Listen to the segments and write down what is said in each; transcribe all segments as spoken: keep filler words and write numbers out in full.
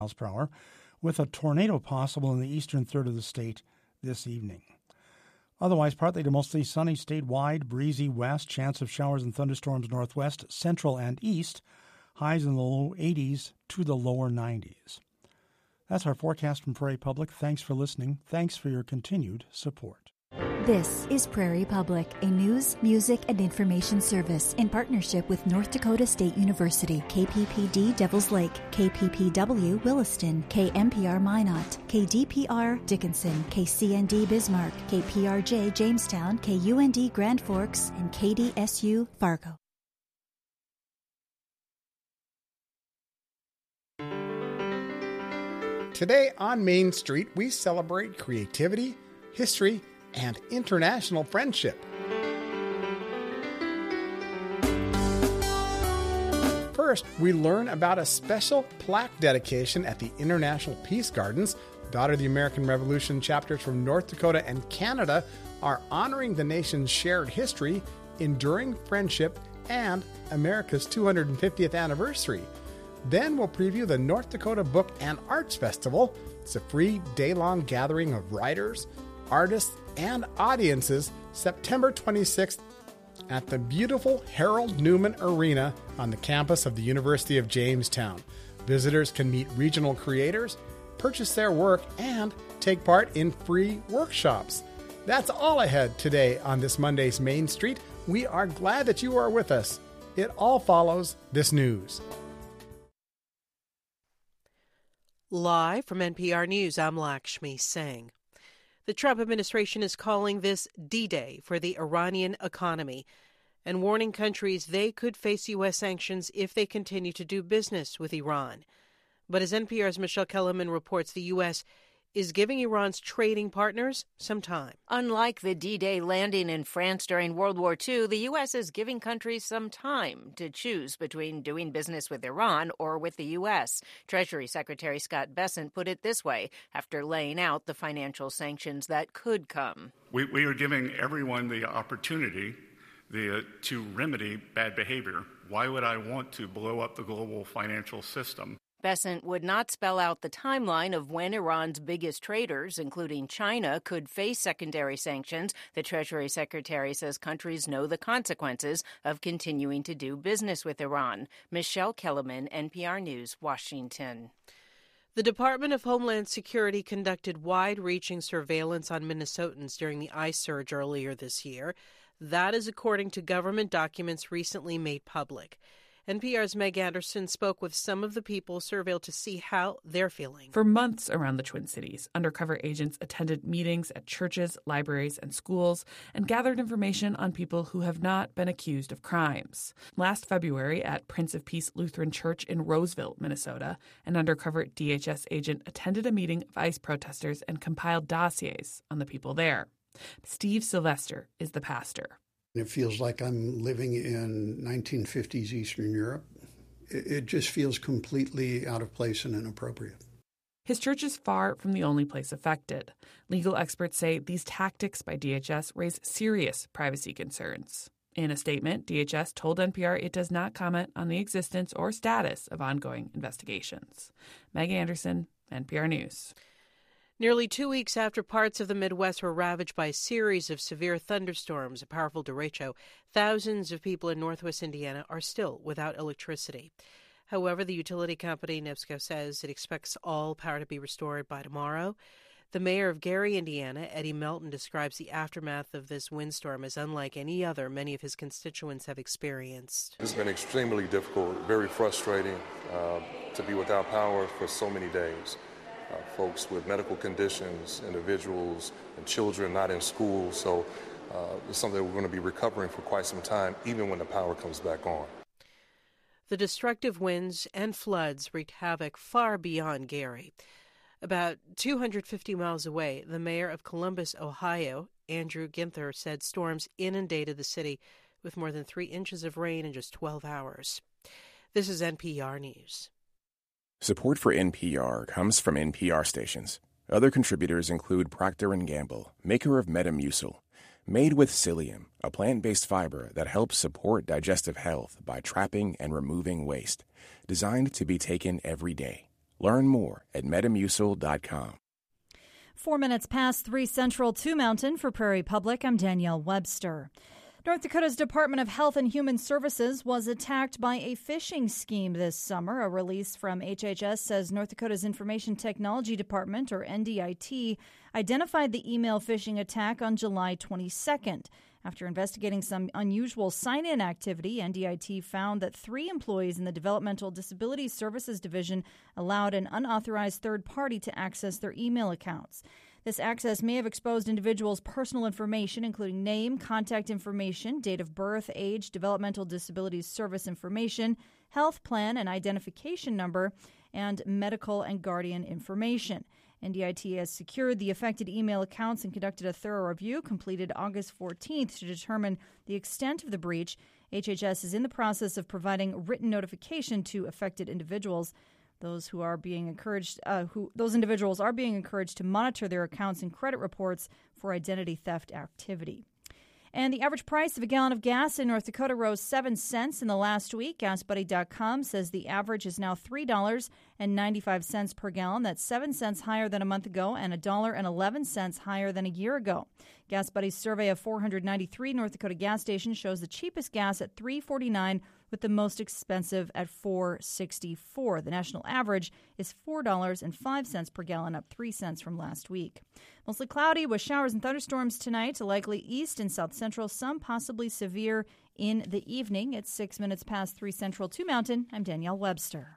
miles per hour, with a tornado possible in the eastern third of the state this evening. Otherwise, partly to mostly sunny statewide, breezy west, chance of showers and thunderstorms northwest, central and east, highs in the low eighties to the lower nineties. That's our forecast from Prairie Public. Thanks for listening. Thanks for your continued support. This is Prairie Public, a news, music, and information service in partnership with North Dakota State University, K P P D Devils Lake, K P P W Williston, K M P R Minot, K D P R Dickinson, K C N D Bismarck, K P R J Jamestown, K U N D Grand Forks, and K D S U Fargo. Today on Main Street, we celebrate creativity, history, and international friendship. First, we learn about a special plaque dedication at the International Peace Gardens. Daughter of the American Revolution chapters from North Dakota and Canada are honoring the nation's shared history, enduring friendship, and America's two hundred fiftieth anniversary. Then we'll preview the North Dakota Book and Arts Festival. It's a free day-long gathering of writers, artists, and audiences September twenty-sixth at the beautiful Harold Newman Arena on the campus of the University of Jamestown. Visitors can meet regional creators, purchase their work, and take part in free workshops. That's all ahead today on this Monday's Main Street. We are glad that you are with us. It all follows this news. Live from N P R News, I'm Lakshmi Singh. The Trump administration is calling this D-Day for the Iranian economy and warning countries they could face U S sanctions if they continue to do business with Iran. But as N P R's Michelle Kellerman reports, the U S is giving Iran's trading partners some time. Unlike the D-Day landing in France during World War Two, the U S is giving countries some time to choose between doing business with Iran or with the U S. Treasury Secretary Scott Bessent put it this way after laying out the financial sanctions that could come. We, we are giving everyone the opportunity the, uh, to remedy bad behavior. Why would I want to blow up the global financial system? Bessent would not spell out the timeline of when Iran's biggest traders, including China, could face secondary sanctions. The Treasury Secretary says countries know the consequences of continuing to do business with Iran. Michelle Kellerman, N P R News, Washington. The Department of Homeland Security conducted wide-reaching surveillance on Minnesotans during the ICE surge earlier this year. That is according to government documents recently made public. N P R's Meg Anderson spoke with some of the people surveilled to see how they're feeling. For months around the Twin Cities, undercover agents attended meetings at churches, libraries, and schools and gathered information on people who have not been accused of crimes. Last February, at Prince of Peace Lutheran Church in Roseville, Minnesota, an undercover D H S agent attended a meeting of ICE protesters and compiled dossiers on the people there. Steve Sylvester is the pastor. It feels like I'm living in nineteen fifties Eastern Europe. It just feels completely out of place and inappropriate. His church is far from the only place affected. Legal experts say these tactics by D H S raise serious privacy concerns. In a statement, D H S told N P R it does not comment on the existence or status of ongoing investigations. Meg Anderson, N P R News. Nearly two weeks after parts of the Midwest were ravaged by a series of severe thunderstorms, a powerful derecho, thousands of people in northwest Indiana are still without electricity. However, the utility company NIPSCO says it expects all power to be restored by tomorrow. The mayor of Gary, Indiana, Eddie Melton, describes the aftermath of this windstorm as unlike any other many of his constituents have experienced. It's been extremely difficult, very frustrating uh, to be without power for so many days. Uh, folks with medical conditions, individuals, and children not in school. So uh, it's something we're going to be recovering for quite some time, even when the power comes back on. The destructive winds and floods wreaked havoc far beyond Gary. About two hundred fifty miles away, the mayor of Columbus, Ohio, Andrew Ginther, said storms inundated the city with more than three inches of rain in just twelve hours. This is N P R News. Support for N P R comes from N P R stations. Other contributors include Procter and Gamble, maker of Metamucil, made with psyllium, a plant-based fiber that helps support digestive health by trapping and removing waste, designed to be taken every day. Learn more at metamucil dot com. Four minutes past three Central, two Mountain. For Prairie Public, I'm Danielle Webster. North Dakota's Department of Health and Human Services was attacked by a phishing scheme this summer. A release from H H S says North Dakota's Information Technology Department, or N D I T, identified the email phishing attack on July twenty-second. After investigating some unusual sign-in activity, N D I T found that three employees in the Developmental Disability Services Division allowed an unauthorized third party to access their email accounts. This access may have exposed individuals' personal information, including name, contact information, date of birth, age, developmental disabilities service information, health plan and identification number, and medical and guardian information. N D I T has secured the affected email accounts and conducted a thorough review completed August fourteenth to determine the extent of the breach. H H S is in the process of providing written notification to affected individuals. Those who are being encouraged, uh, who those individuals are being encouraged to monitor their accounts and credit reports for identity theft activity. And the average price of a gallon of gas in North Dakota rose seven cents in the last week. Gas Buddy dot com says the average is now three dollars and ninety-five cents per gallon. That's seven cents higher than a month ago and one dollar and eleven cents higher than a year ago. Gas Buddy's survey of four hundred ninety-three North Dakota gas stations shows the cheapest gas at three dollars and forty-nine cents with the most expensive at four dollars and sixty-four cents. The national average is four dollars and five cents per gallon, up three cents from last week. Mostly cloudy with showers and thunderstorms tonight, likely east and south central, some possibly severe in the evening. It's six minutes past three Central, two Mountain. I'm Danielle Webster.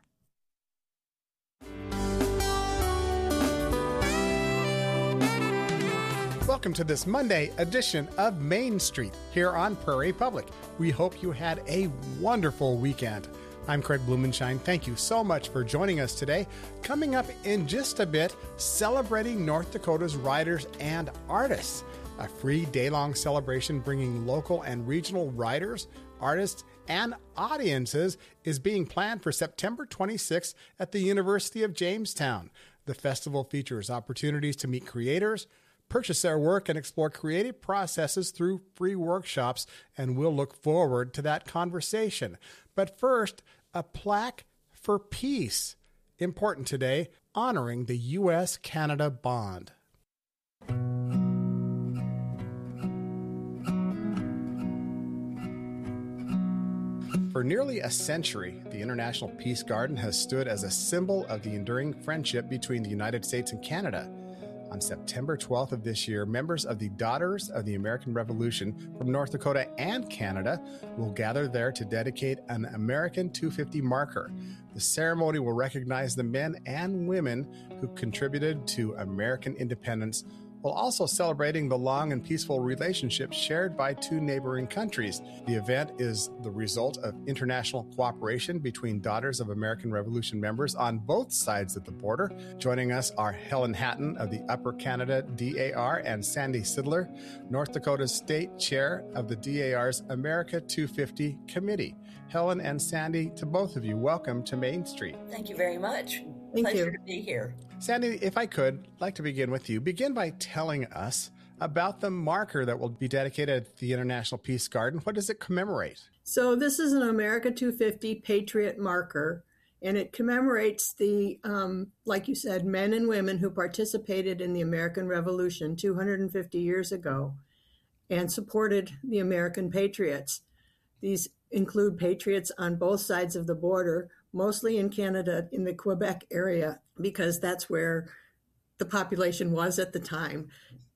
Welcome to this Monday edition of Main Street here on Prairie Public. We hope you had a wonderful weekend. I'm Craig Blumenshine. Thank you so much for joining us today. Coming up in just a bit, celebrating North Dakota's writers and artists. A free day-long celebration bringing local and regional writers, artists, and audiences is being planned for September twenty-sixth at the University of Jamestown. The festival features opportunities to meet creators, purchase their work, and explore creative processes through free workshops, and we'll look forward to that conversation. But first, a plaque for peace. Important today, honoring the U S Canada bond. For nearly a century, the International Peace Garden has stood as a symbol of the enduring friendship between the United States and Canada. On September twelfth of this year, members of the Daughters of the American Revolution from North Dakota and Canada will gather there to dedicate an American two fifty marker. The ceremony will recognize the men and women who contributed to American independence, while also celebrating the long and peaceful relationship shared by two neighboring countries. The event is the result of international cooperation between Daughters of American Revolution members on both sides of the border. Joining us are Helen Hatton of the Upper Canada D A R and Sandy Sidler, North Dakota's state chair of the D A R's America two fifty Committee. Helen and Sandy, to both of you, welcome to Main Street. Thank you very much. Thank Pleasure you. to be here. Sandy, if I could, I'd like to begin with you. Begin by telling us about the marker that will be dedicated at the International Peace Garden. What does it commemorate? So this is an America two fifty Patriot marker, and it commemorates the, um, like you said, men and women who participated in the American Revolution two hundred fifty years ago and supported the American patriots. These include patriots on both sides of the border, mostly in Canada, in the Quebec area, because that's where the population was at the time.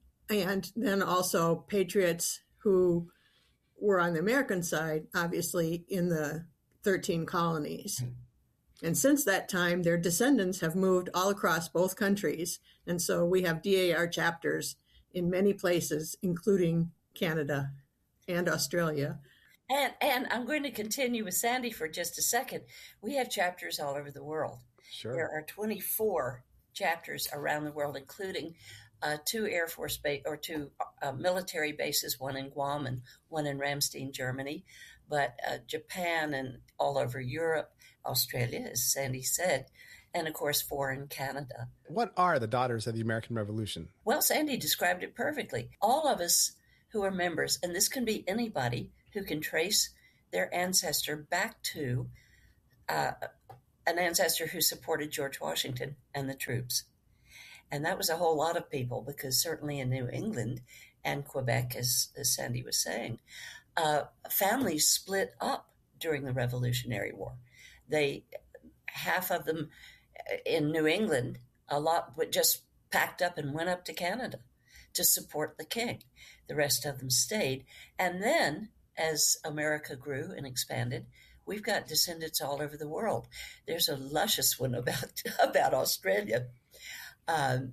And then also patriots who were on the American side, obviously in the thirteen colonies. And since that time, their descendants have moved all across both countries. And so we have D A R chapters in many places, including Canada and Australia. And and I'm going to continue with Sandy for just a second. We have chapters all over the world. Sure. There are twenty-four chapters around the world, including uh, two Air Force base or two uh, military bases, one in Guam and one in Ramstein, Germany, but uh, Japan and all over Europe, Australia, as Sandy said, and of course, four in Canada. What are the Daughters of the American Revolution? Well, Sandy described it perfectly. All of us who are members, and this can be anybody who can trace their ancestor back to uh, an ancestor who supported George Washington and the troops. And that was a whole lot of people, because certainly in New England and Quebec, as, as Sandy was saying, uh, families split up during the Revolutionary War. They, half of them in New England, a lot just packed up and went up to Canada to support the king. The rest of them stayed. And then, as America grew and expanded, we've got descendants all over the world. There's a luscious one about, about Australia. Um,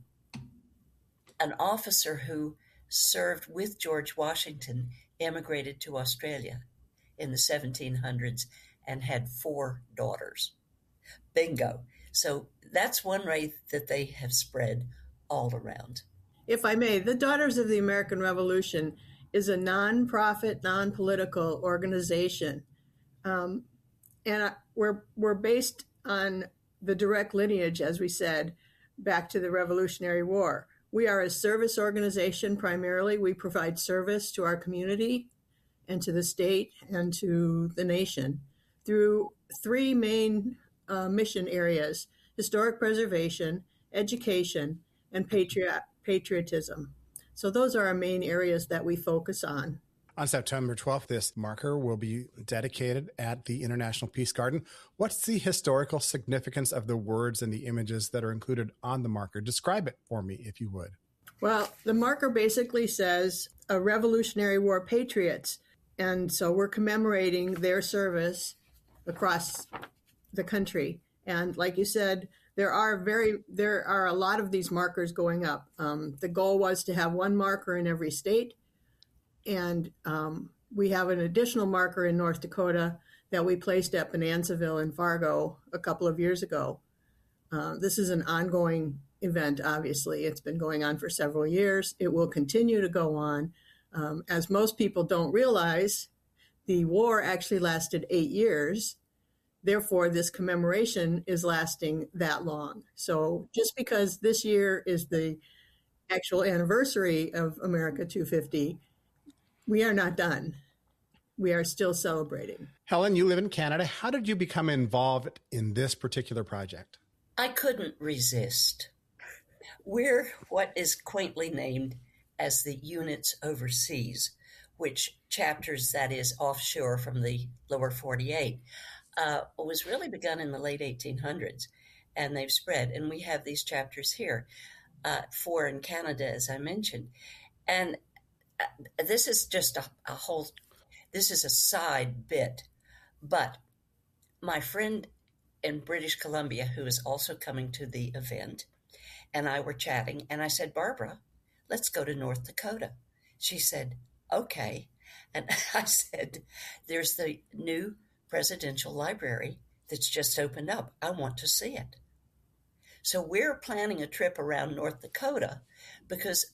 an officer who served with George Washington immigrated to Australia in the seventeen hundreds and had four daughters. Bingo. So that's one way that they have spread all around. If I may, the Daughters of the American Revolution is a non-profit, non-political organization. Um, and we're, we're based on the direct lineage, as we said, back to the Revolutionary War. We are a service organization primarily. We provide service to our community and to the state and to the nation through three main uh, mission areas: historic preservation, education, and patriot, patriotism. So those are our main areas that we focus on. On September twelfth, this marker will be dedicated at the International Peace Garden. What's the historical significance of the words and the images that are included on the marker? Describe it for me, if you would. Well, the marker basically says uh, Revolutionary War patriots. And so we're commemorating their service across the country. And like you said, there are very there are a lot of these markers going up. Um, the goal was to have one marker in every state. And um, we have an additional marker in North Dakota that we placed at Bonanzaville in Fargo a couple of years ago. Uh, this is an ongoing event, obviously. It's been going on for several years. It will continue to go on. Um, as most people don't realize, the war actually lasted eight years. Therefore, this commemoration is lasting that long. So just because this year is the actual anniversary of America two fifty, we are not done. We are still celebrating. Helen, you live in Canada. How did you become involved in this particular project? I couldn't resist. We're what is quaintly named as the units overseas, which chapters that is offshore from the lower forty-eight, uh, was really begun in the late eighteen hundreds, and they've spread. And we have these chapters here, uh, four in Canada, as I mentioned. And uh, this is just a, a whole, this is a side bit. But my friend in British Columbia, who is also coming to the event, and I were chatting, and I said, Barbara, let's go to North Dakota. She said, okay. And I said, there's the new presidential library that's just opened up. I want to see it. So we're planning a trip around North Dakota because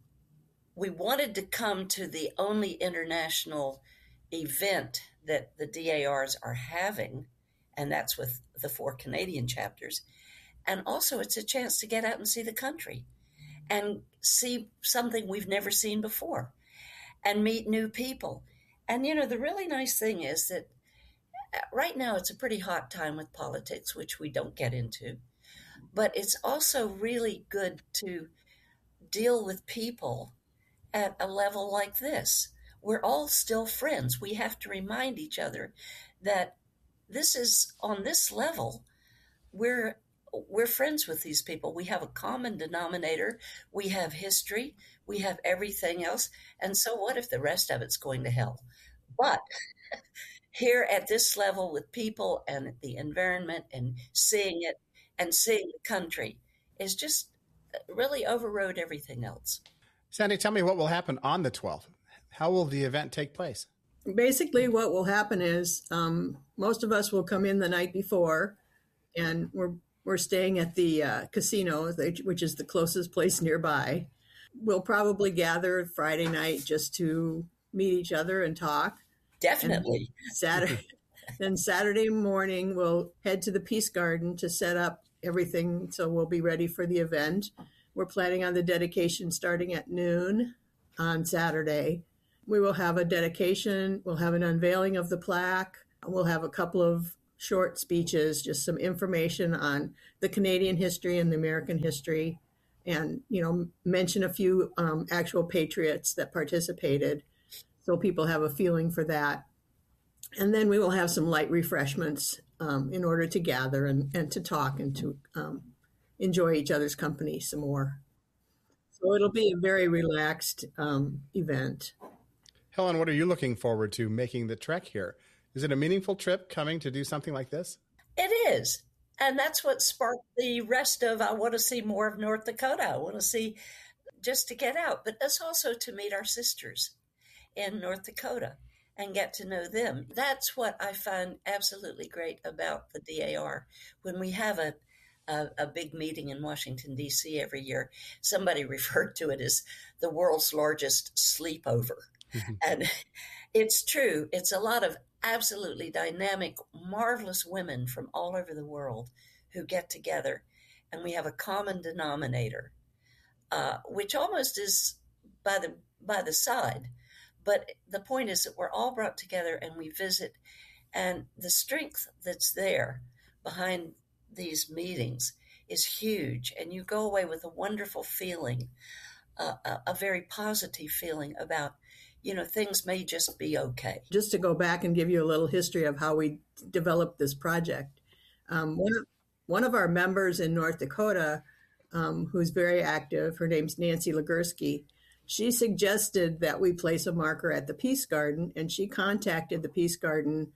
we wanted to come to the only international event that the D A Rs are having, and that's with the four Canadian chapters. And also it's a chance to get out and see the country and see something we've never seen before and meet new people. And, you know, the really nice thing is that right now it's a pretty hot time with politics, which we don't get into, but it's also really good to deal with people at a level like this. We're all still friends. We have to remind each other that this is on this level. We're We're friends with these people. We have a common denominator. We have history. We have everything else. And so what if the rest of it's going to hell? But here at this level with people and the environment and seeing it and seeing the country is just really overrode everything else. Sandy, tell me what will happen on the twelfth. How will the event take place? Basically, what will happen is um, most of us will come in the night before, and we're We're staying at the uh, casino, which is the closest place nearby. We'll probably gather Friday night just to meet each other and talk. Definitely. And Saturday, then Saturday morning, we'll head to the Peace Garden to set up everything so we'll be ready for the event. We're planning on the dedication starting at noon on Saturday. We will have a dedication. We'll have an unveiling of the plaque. We'll have a couple of short speeches, just some information on the Canadian history and the American history, and, you know, mention a few um, actual patriots that participated so people have a feeling for that. And then we will have some light refreshments um, in order to gather and, and to talk and to um, enjoy each other's company some more. So it'll be a very relaxed um, event. Helen, what are you looking forward to making the trek here? Is it a meaningful trip coming to do something like this? It is. And that's what sparked the rest of, I want to see more of North Dakota. I want to see, just to get out. But it's also to meet our sisters in North Dakota and get to know them. That's what I find absolutely great about the D A R. When we have a, a, a big meeting in Washington, D C every year, somebody referred to it as the world's largest sleepover. Mm-hmm. And it's true. It's a lot of absolutely dynamic, marvelous women from all over the world who get together, and we have a common denominator, uh, which almost is by the by the side. But the point is that we're all brought together and we visit, and the strength that's there behind these meetings is huge, and you go away with a wonderful feeling, uh, a, a very positive feeling about, you know, things may just be okay. Just to go back and give you a little history of how we developed this project. Um, one, of, one of our members in North Dakota, um, who's very active, her name's Nancy Legursky, she suggested that we place a marker at the Peace Garden, and she contacted the Peace Garden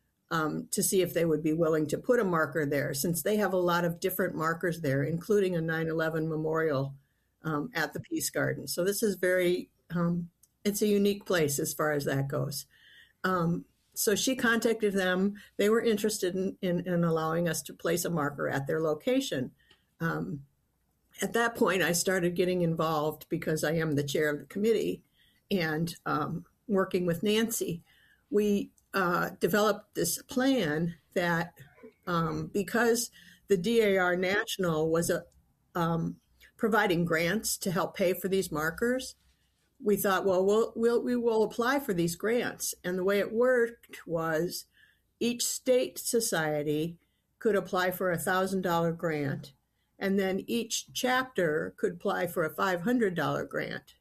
um, to see if they would be willing to put a marker there, since they have a lot of different markers there, including a nine eleven memorial um, at the Peace Garden. So this is very... Um, It's a unique place as far as that goes. Um, so she contacted them. They were interested in, in, in allowing us to place a marker at their location. Um, at that point, I started getting involved because I am the chair of the committee, and um, working with Nancy, we uh, developed this plan that um, because the D A R National was a, um, providing grants to help pay for these markers, we thought, well, we'll, we'll, we will apply for these grants. And the way it worked was each state society could apply for a one thousand dollars grant, and then each chapter could apply for a five hundred dollars grant.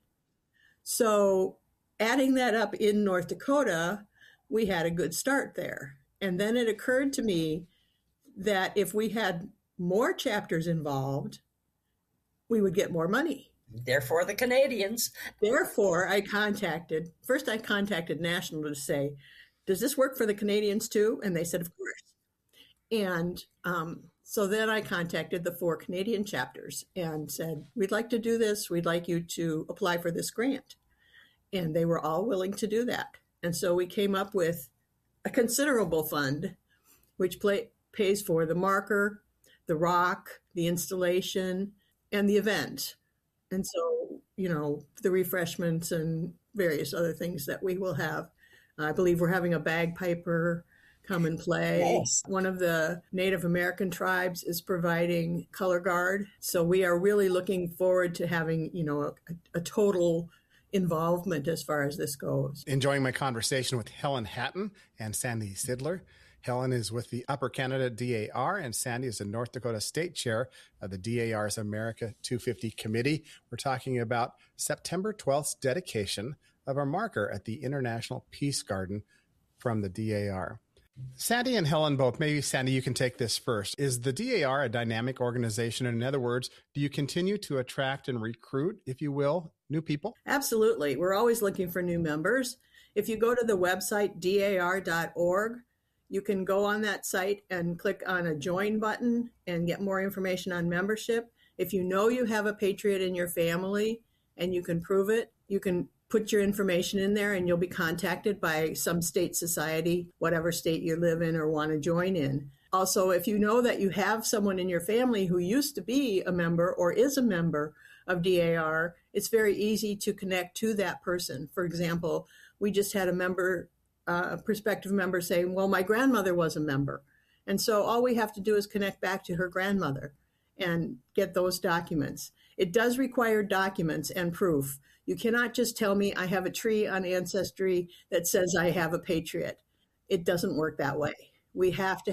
So adding that up in North Dakota, we had a good start there. And then it occurred to me that if we had more chapters involved, we would get more money. Therefore, the Canadians. Therefore, I contacted, first I contacted National to say, does this work for the Canadians too? And they said, of course. And um, so then I contacted the four Canadian chapters and said, we'd like to do this. We'd like you to apply for this grant. And they were all willing to do that. And so we came up with a considerable fund, which play, pays for the marker, the rock, the installation, and the event. And so, you know, the refreshments and various other things that we will have. I believe we're having a bagpiper come and play. Yes. One of the Native American tribes is providing color guard. So we are really looking forward to having, you know, a, a total involvement as far as this goes. Enjoying my conversation with Helen Hatton and Sandy Sidler. Helen is with the Upper Canada D A R, and Sandy is the North Dakota State Chair of the D A R's America two fifty Committee. We're talking about September twelfth's dedication of our marker at the International Peace Garden from the D A R. Sandy and Helen both, maybe Sandy, you can take this first. Is the D A R a dynamic organization? In other words, do you continue to attract and recruit, if you will, new people? Absolutely. We're always looking for new members. If you go to the website D A R dot org, you can go on that site and click on a join button and get more information on membership. If you know you have a patriot in your family and you can prove it, you can put your information in there and you'll be contacted by some state society, whatever state you live in or want to join in. Also, if you know that you have someone in your family who used to be a member or is a member of D A R, it's very easy to connect to that person. For example, we just had a member Uh, a prospective member saying, well, my grandmother was a member. And so all we have to do is connect back to her grandmother and get those documents. It does require documents and proof. You cannot just tell me I have a tree on Ancestry that says I have a patriot. It doesn't work that way. We have to have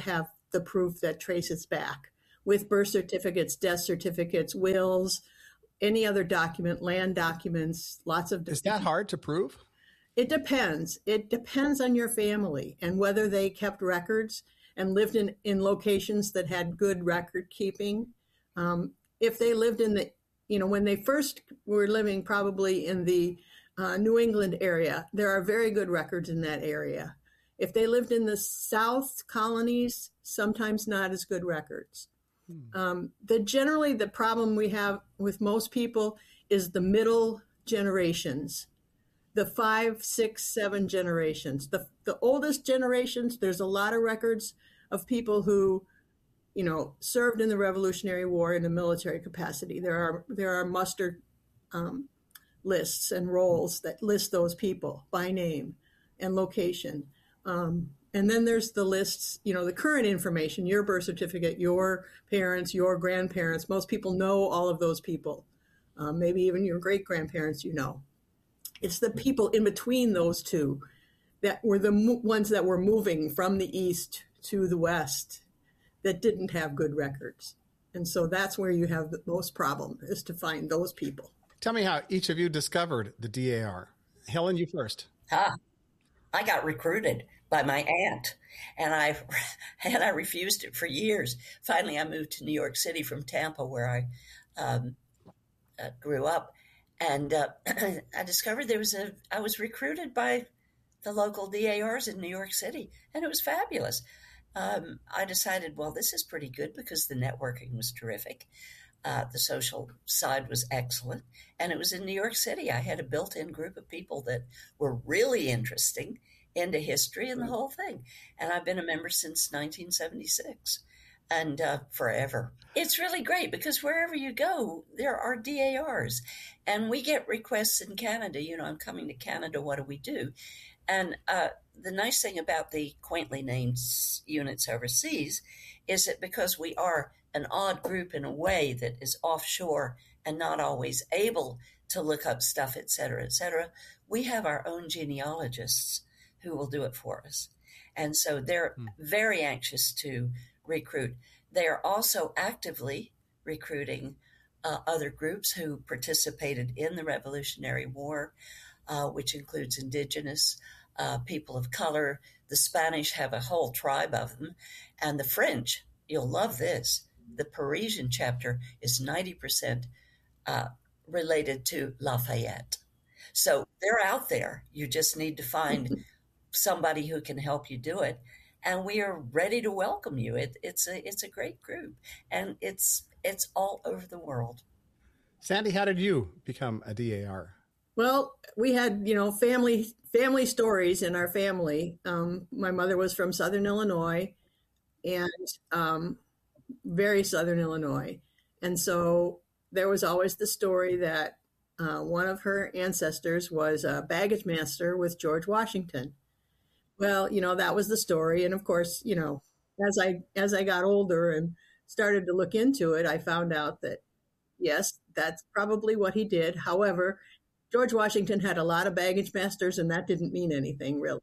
the proof that traces back with birth certificates, death certificates, wills, any other document, land documents, lots of. Is that hard to prove? It depends. It depends on your family and whether they kept records and lived in, in locations that had good record keeping. Um, if they lived in the, you know, when they first were living probably in the uh, New England area, there are very good records in that area. If they lived in the South colonies, sometimes not as good records. Hmm. Um, the generally the problem we have with most people is the middle generations, the five, six, seven generations. The the oldest generations, there's a lot of records of people who, you know, served in the Revolutionary War in a military capacity. There are there are muster um, lists and rolls that list those people by name and location. Um, and then there's the lists, you know, the current information, your birth certificate, your parents, your grandparents. Most people know all of those people. Um, maybe even your great-grandparents, you know. It's the people in between those two that were the mo- ones that were moving from the East to the West that didn't have good records. And so that's where you have the most problem, is to find those people. Tell me how each of you discovered the D A R. Helen, you first. Ah, I got recruited by my aunt, and I and I refused it for years. Finally, I moved to New York City from Tampa, where I um, uh, grew up, and uh, I discovered there was a. I was recruited by the local D A Rs in New York City, and it was fabulous. Um, I decided, well, this is pretty good because the networking was terrific. Uh, the social side was excellent, and it was in New York City. I had a built-in group of people that were really interesting into history and the whole thing. And I've been a member since nineteen seventy-six and uh, forever. It's really great because wherever you go, there are D A Rs. And we get requests in Canada. You know, I'm coming to Canada. What do we do? And uh, the nice thing about the quaintly named units overseas is that because we are an odd group in a way that is offshore and not always able to look up stuff, et cetera, et cetera, we have our own genealogists who will do it for us. And so they're hmm. very anxious to recruit. They are also actively recruiting uh, other groups who participated in the Revolutionary War, uh, which includes indigenous uh, people of color. The Spanish have a whole tribe of them. And the French, you'll love this, the Parisian chapter is ninety percent uh, related to Lafayette. So they're out there. You just need to find somebody who can help you do it. And we are ready to welcome you. It, it's a it's a great group. And it's it's all over the world. Sandy, how did you become a D A R? Well, we had, you know, family family stories in our family. Um, my mother was from Southern Illinois, and um, very Southern Illinois. And so there was always the story that uh, one of her ancestors was a baggage master with George Washington. Well, you know, that was the story. And of course, you know, as I as I got older and started to look into it, I found out that, yes, that's probably what he did. However, George Washington had a lot of baggage masters, and that didn't mean anything, really.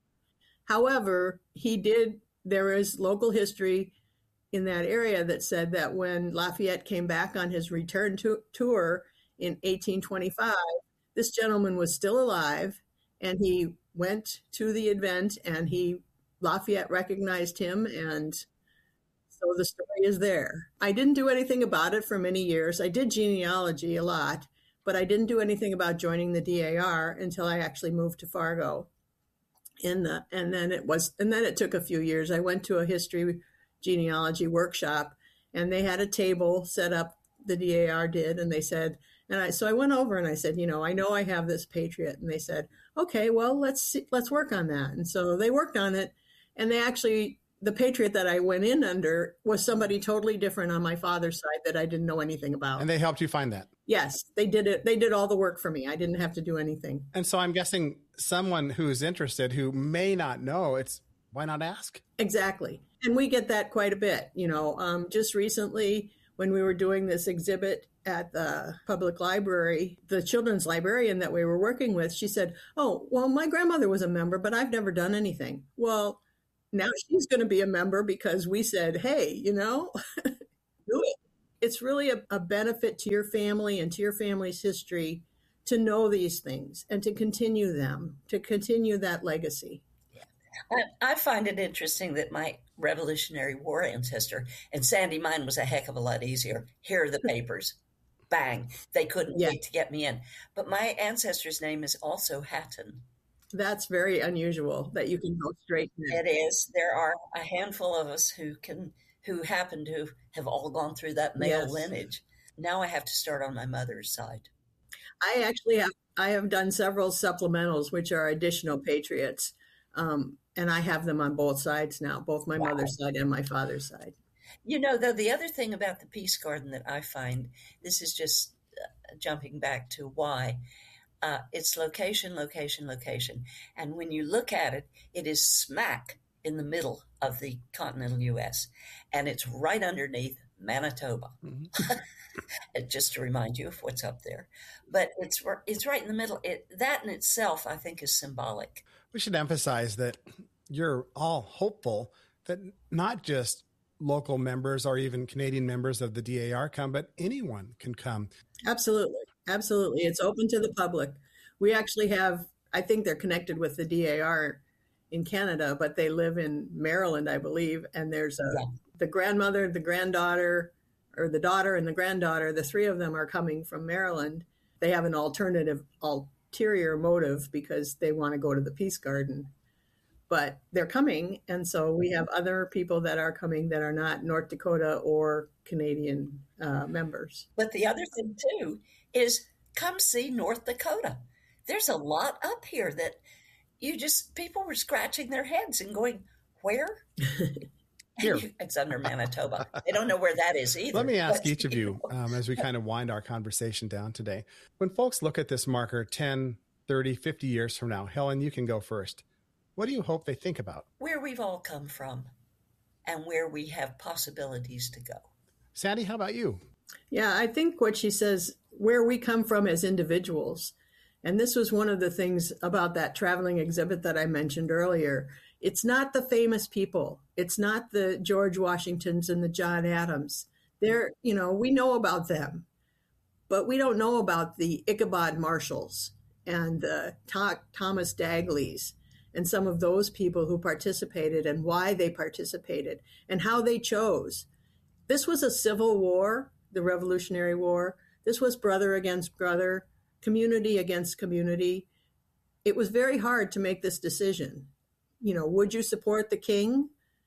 However, he did, there is local history in that area that said that when Lafayette came back on his return to, tour in eighteen twenty-five, this gentleman was still alive, and he went to the event, and he Lafayette recognized him, and so the story is there. I didn't do anything about it for many years. I did genealogy a lot, but I didn't do anything about joining the D A R until I actually moved to Fargo. In the, and then it was, and then it took a few years. I went to a history genealogy workshop, and they had a table set up. The D A R did, and they said, and I, so I went over and I said, you know, I know I have this Patriot, and they said, okay, well, let's see, let's work on that. And so they worked on it, and they actually, the Patriot that I went in under was somebody totally different on my father's side that I didn't know anything about. And they helped you find that? Yes, they did it. They did all the work for me. I didn't have to do anything. And so I'm guessing someone who's interested who may not know, it's why not ask? Exactly. And we get that quite a bit. You know, um, just recently when we were doing this exhibit at the public library, the children's librarian that we were working with, she said, oh, well, my grandmother was a member, but I've never done anything. Well, now she's going to be a member because we said, hey, you know, do it. It's really a, a benefit to your family and to your family's history to know these things and to continue them, to continue that legacy. Yeah. I, I find it interesting that my Revolutionary War ancestor, and Sandy, mine was a heck of a lot easier. Here are the papers. Bang. They couldn't yeah. wait to get me in. But my ancestor's name is also Hatton. That's very unusual that you can go straight in. It is. There are a handful of us who can, who happen to have all gone through that male yes. lineage. Now I have to start on my mother's side. I actually have, I have done several supplementals, which are additional patriots. Um, and I have them on both sides now, both my wow. mother's side and my father's side. You know, though, the other thing about the Peace Garden that I find, this is just uh, jumping back to why, Uh, it's location, location, location. And when you look at it, it is smack in the middle of the continental U S, and it's right underneath Manitoba. Mm-hmm. Just to remind you of what's up there. But it's it's right in the middle. It, that in itself, I think, is symbolic. We should emphasize that you're all hopeful that not just local members or even Canadian members of the D A R come, but anyone can come. Absolutely. Absolutely. It's open to the public. We actually have, I think they're connected with the D A R in Canada, but they live in Maryland, I believe. And there's a, yeah. the grandmother, the granddaughter, or the daughter and the granddaughter, the three of them are coming from Maryland. They have an alternative, ulterior motive because they want to go to the Peace Garden. But they're coming. And so we have other people that are coming that are not North Dakota or Canadian uh, members. But the other thing, too, is come see North Dakota. There's a lot up here that you just, people were scratching their heads and going, where? Here. It's under Manitoba. They don't know where that is either. Let me ask each of you, um, as we kind of wind our conversation down today, when folks look at this marker ten, thirty, fifty years from now, Helen, you can go first. What do you hope they think about? Where we've all come from and where we have possibilities to go. Sandy, how about you? Yeah, I think what she says, where we come from as individuals. And this was one of the things about that traveling exhibit that I mentioned earlier. It's not the famous people. It's not the George Washingtons and the John Adams. They're, you know, we know about them, but we don't know about the Ichabod Marshalls and the Th- Thomas Dagleys and some of those people who participated and why they participated and how they chose. This was a civil war, the Revolutionary War. This was brother against brother, community against community. It was very hard to make this decision. You know, would you support the king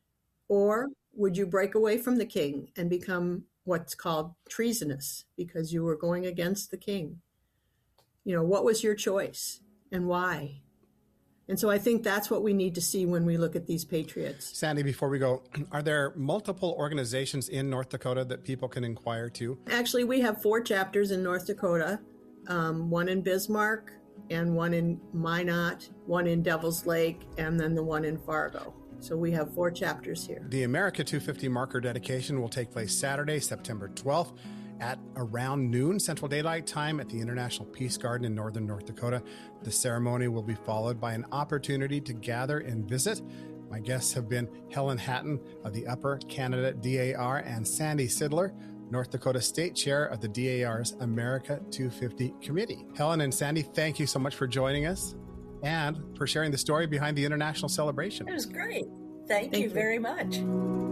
or would you break away from the king and become what's called treasonous because you were going against the king? You know, what was your choice and why? And so I think that's what we need to see when we look at these patriots. Sandy, before we go, are there multiple organizations in North Dakota that people can inquire to? Actually, we have four chapters in North Dakota, um, one in Bismarck and one in Minot, one in Devil's Lake, and then the one in Fargo. So we have four chapters here. The America two fifty marker dedication will take place Saturday, September twelfth at around noon Central Daylight Time at the International Peace Garden in northern North Dakota. The ceremony will be followed by an opportunity to gather and visit. My guests have been Helen Hatton of the Upper Canada D A R and Sandy Sidler, North Dakota State Chair of the D A R's America two fifty Committee. Helen and Sandy, thank you so much for joining us and for sharing the story behind the international celebration. It was great. Thank, thank you, you very much.